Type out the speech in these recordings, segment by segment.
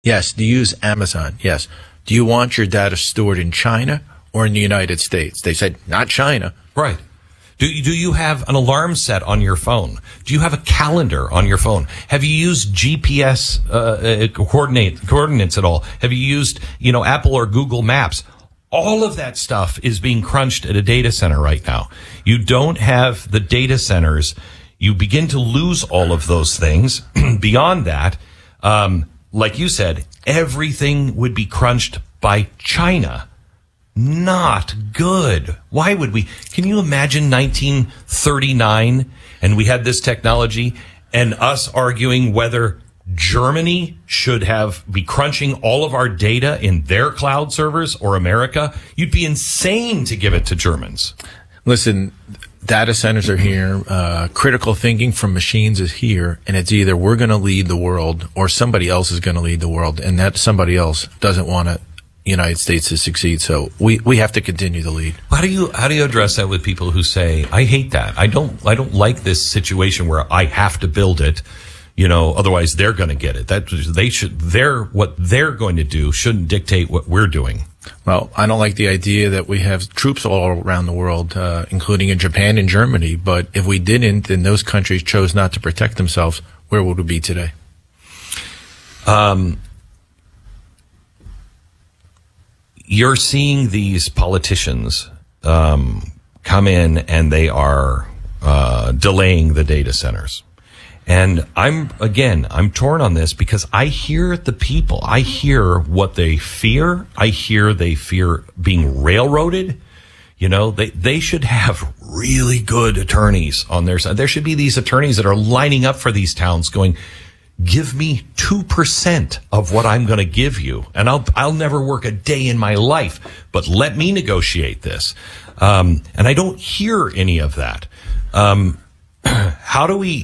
Yes. Do you use Amazon? Yes. Do you want your data stored in China or in the United States? They said, not China. Right. Do you have an alarm set on your phone? Do you have a calendar on your phone? Have you used GPS coordinates at all? Have you used, Apple or Google Maps? All of that stuff is being crunched at a data center right now. You don't have the data centers. You begin to lose all of those things. Beyond that, like you said, everything would be crunched by China. Not good. Why would we? Can you imagine 1939 and we had this technology and us arguing whether Germany should be crunching all of our data in their cloud servers or America? You'd be insane to give it to Germans. Listen, data centers are here. Critical thinking from machines is here. And it's either we're going to lead the world or somebody else is going to lead the world. And that somebody else doesn't want the United States to succeed. So we have to continue to lead. How do you address that with people who say, I hate that. I don't like this situation where I have to build it. Otherwise they're going to get it. What they're going to do shouldn't dictate what we're doing. Well, I don't like the idea that we have troops all around the world, including in Japan and Germany. But if we didn't, and those countries chose not to protect themselves, where would we be today? You're seeing these politicians come in and they are delaying the data centers. And I'm torn on this because I hear the people. I hear what they fear. I hear they fear being railroaded. They should have really good attorneys on their side. There should be these attorneys that are lining up for these towns going, give me 2% of what I'm going to give you. And I'll never work a day in my life, but let me negotiate this. And I don't hear any of that. How do we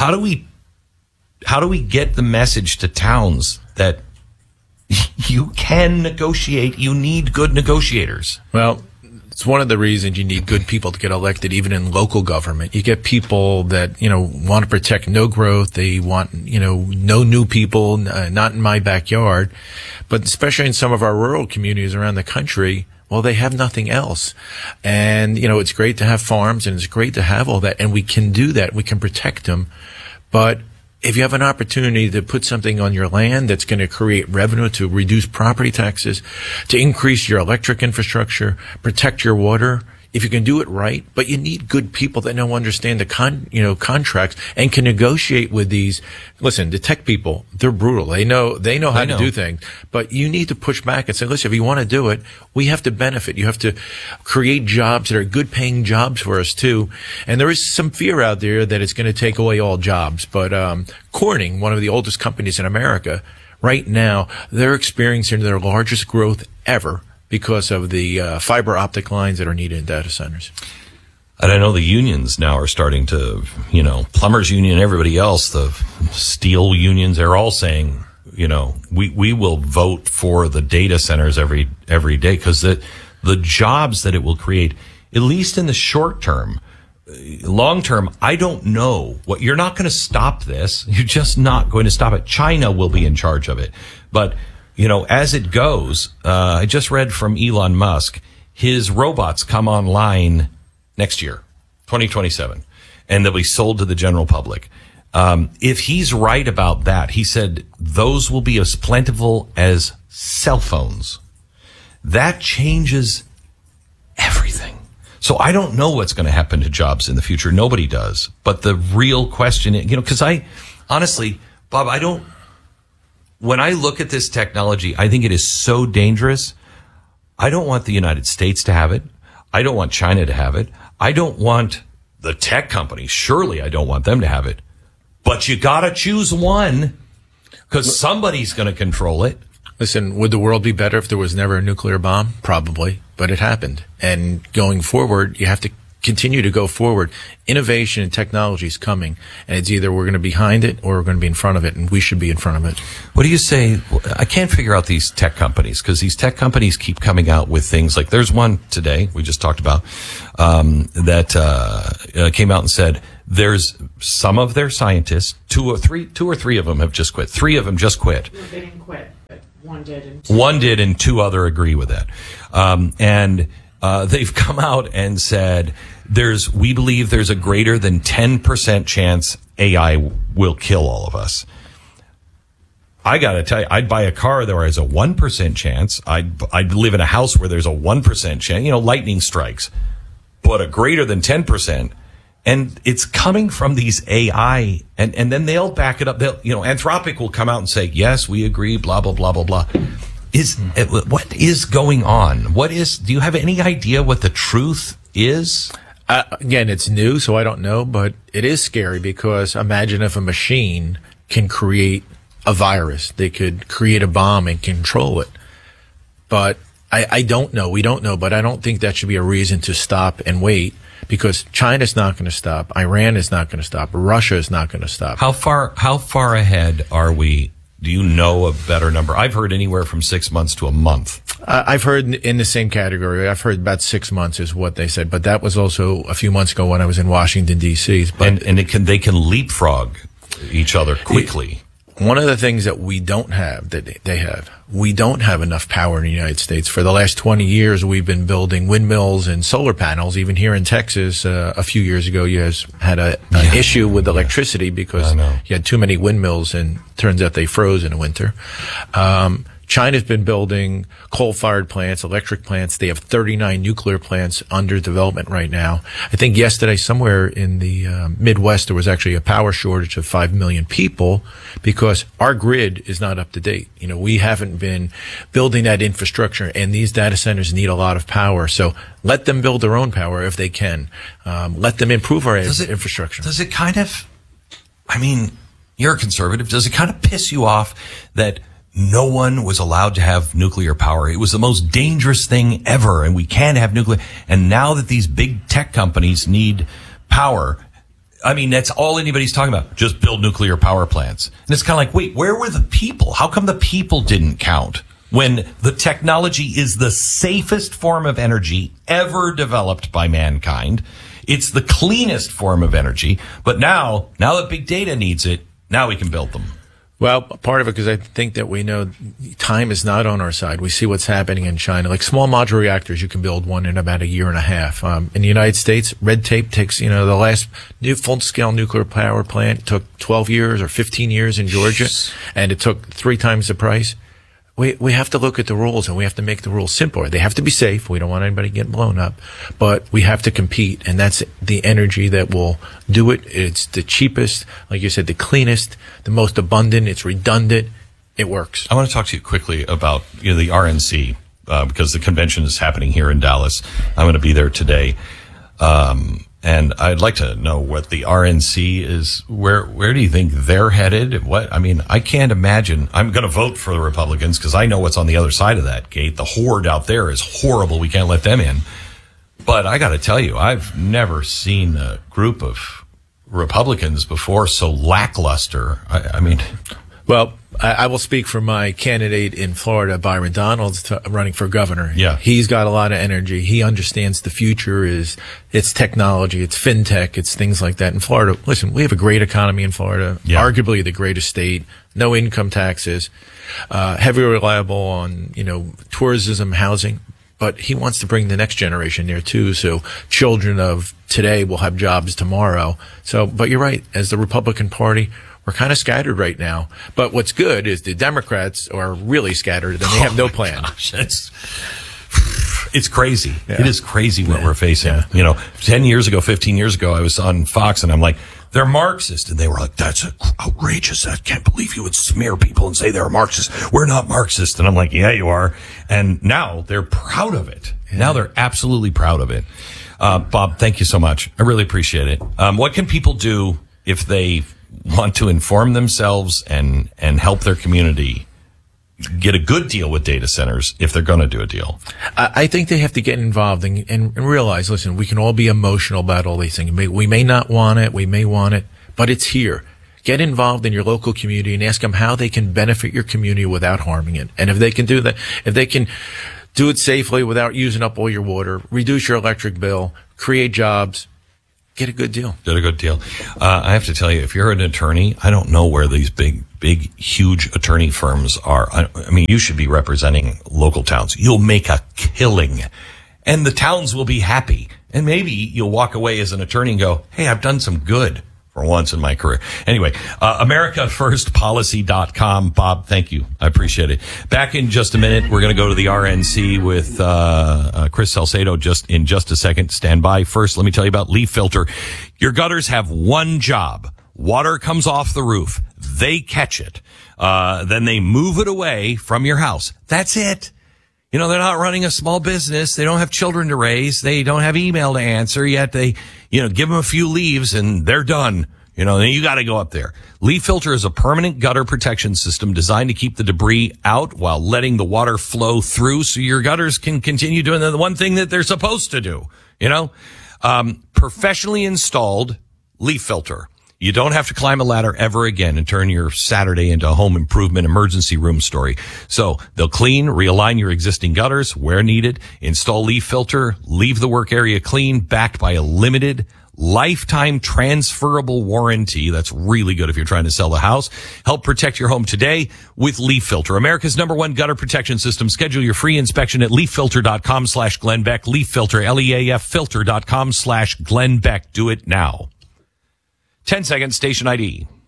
get the message to towns that you can negotiate? You need good negotiators. Well, it's one of the reasons you need good people to get elected, even in local government. You get people that, want to protect no growth. They want, no new people, not in my backyard. But especially in some of our rural communities around the country, well, they have nothing else. And, it's great to have farms and it's great to have all that. And we can do that. We can protect them. But if you have an opportunity to put something on your land that's going to create revenue, to reduce property taxes, to increase your electric infrastructure, protect your water, if you can do it right, but you need good people that understand the contracts and can negotiate with these. Listen, the tech people, they're brutal. They know how to do things, but you need to push back and say, listen, if you want to do it, we have to benefit. You have to create jobs that are good paying jobs for us too. And there is some fear out there that it's going to take away all jobs. But, Corning, one of the oldest companies in America, right now, they're experiencing their largest growth ever because of the fiber optic lines that are needed in data centers. And I know the unions now are starting to, plumbers union, everybody else, the steel unions, they're all saying, we will vote for the data centers every day because the jobs that it will create, at least in the short term. Long term, I don't know what you're not going to stop this. You're just not going to stop it. China will be in charge of it. But as it goes, I just read from Elon Musk, his robots come online next year, 2027, and they'll be sold to the general public. If he's right about that, he said those will be as plentiful as cell phones. That changes everything. So I don't know what's going to happen to jobs in the future. Nobody does. But the real question, because honestly, Bob, when I look at this technology, I think it is so dangerous. I don't want the United States to have it. I don't want China to have it. I don't want the tech companies. Surely I don't want them to have it. But you got to choose one because somebody's going to control it. Listen, would the world be better if there was never a nuclear bomb? Probably, but it happened. And going forward, you have to continue to go forward. Innovation and technology is coming, and it's either we're going to be behind it or we're going to be in front of it, and we should be in front of it. What do you say? I can't figure out these tech companies because these tech companies keep coming out with things like there's one today we just talked about that came out and said there's some of their scientists, two or three of them have just quit. 3 of them just quit. They didn't quit. One did, and two other agree with that. They've come out and said we believe there's a greater than 10% chance AI will kill all of us. I gotta tell you, I'd buy a car there is a 1% chance. I'd live in a house where there's a 1% chance. Lightning strikes, but a greater than 10%. And it's coming from these AI, and then they'll back it up. Anthropic will come out and say, yes, we agree, blah, blah, blah, blah, blah. What is going on? Do you have any idea what the truth is? Again, it's new, so I don't know, but it is scary because imagine if a machine can create a virus. They could create a bomb and control it. But I don't know. We don't know, but I don't think that should be a reason to stop and wait. Because China's not going to stop, Iran is not going to stop, Russia is not going to stop. How far ahead are we? Do you know a better number? I've heard anywhere from 6 months to a month. I've heard in the same category. I've heard about 6 months is what they said, but that was also a few months ago when I was in Washington D.C. But they can leapfrog each other quickly. One of the things that we don't have, that they have, we don't have enough power in the United States. For the last 20 years, we've been building windmills and solar panels. Even here in Texas, a few years ago, you guys had an issue with electricity because you had too many windmills, and turns out they froze in the winter. China's been building coal-fired plants, electric plants. They have 39 nuclear plants under development right now. I think yesterday somewhere in the Midwest there was actually a power shortage of 5 million people because our grid is not up to date. We haven't been building that infrastructure, and these data centers need a lot of power. So let them build their own power if they can. Let them improve our infrastructure. Does it kind of, you're a conservative, does it kind of piss you off that no one was allowed to have nuclear power? It was the most dangerous thing ever, and we can't have nuclear. And now that these big tech companies need power, that's all anybody's talking about. Just build nuclear power plants. And it's kind of like, wait, where were the people? How come the people didn't count? When the technology is the safest form of energy ever developed by mankind. It's the cleanest form of energy. But now that big data needs it, now we can build them. Well, part of it because I think that we know time is not on our side. We see what's happening in China. Like small modular reactors, you can build one in about a year and a half. In the United States, red tape takes, the last new full-scale nuclear power plant took 12 years or 15 years in Georgia, and it took 3 times the price. We have to look at the rules, and we have to make the rules simpler. They have to be safe. We don't want anybody getting blown up, but we have to compete, and that's the energy that will do it. It's the cheapest, like you said, the cleanest, the most abundant. It's redundant. It works. I want to talk to you quickly about the RNC because the convention is happening here in Dallas. I'm going to be there today. And I'd like to know what the RNC is. Where do you think they're headed? I can't imagine. I'm going to vote for the Republicans because I know what's on the other side of that gate. The horde out there is horrible. We can't let them in. But I got to tell you, I've never seen a group of Republicans before so lackluster. Well, I will speak for my candidate in Florida, Byron Donalds, running for governor. Yeah. He's got a lot of energy. He understands the future it's technology, it's fintech, it's things like that. In Florida, listen, we have a great economy in Florida, arguably the greatest state, no income taxes, heavily reliable on, tourism, housing. But he wants to bring the next generation there too. So children of today will have jobs tomorrow. But you're right. As the Republican Party, we're kind of scattered right now. But what's good is the Democrats are really scattered and they have no plan. Gosh, it's crazy. Yeah. It is crazy what we're facing. Yeah. 10 years ago, 15 years ago, I was on Fox and I'm like, they're Marxist. And they were like, that's outrageous. I can't believe you would smear people and say they're Marxist. We're not Marxist. And I'm like, yeah, you are. And now they're proud of it. Yeah. Now they're absolutely proud of it. Bob, thank you so much. I really appreciate it. What can people do if they want to inform themselves and help their community get a good deal with data centers if they're going to do a deal? I think they have to get involved and realize, listen, we can all be emotional about all these things. We may not want it, we may want it, but it's here. Get involved in your local community and ask them how they can benefit your community without harming it. And if they can do that, if they can do it safely without using up all your water, reduce your electric bill, create jobs, Get a good deal. Did a good deal. I have to tell you, if you're an attorney, I don't know where these big, huge attorney firms are. I mean, you should be representing local towns. You'll make a killing, and the towns will be happy. And maybe you'll walk away as an attorney and go, hey, I've done some good for once in my career. Anyway, AmericaFirstPolicy.com. Bob, thank you. I appreciate it. Back in just a minute, we're going to go to the RNC with Chris Salcedo in just a second. Stand by. First, let me tell you about Leaf Filter. Your gutters have one job. Water comes off the roof. They catch it. Then they move it away from your house. That's it. You know, they're not running a small business. They don't have children to raise. They don't have email to answer yet. They, give them a few leaves and they're done. Then you got to go up there. Leaf Filter is a permanent gutter protection system designed to keep the debris out while letting the water flow through so your gutters can continue doing the one thing that they're supposed to do. Professionally installed Leaf Filter. You don't have to climb a ladder ever again and turn your Saturday into a home improvement emergency room story. So they'll clean, realign your existing gutters where needed, install Leaf Filter, leave the work area clean, backed by a limited lifetime transferable warranty. That's really good if you're trying to sell the house. Help protect your home today with Leaf Filter, America's #1 gutter protection system. Schedule your free inspection at leaffilter.com/Glenn Beck. Leaf Filter, LEAF filter.com/Glenn Beck. Do it now. 10 seconds, station ID.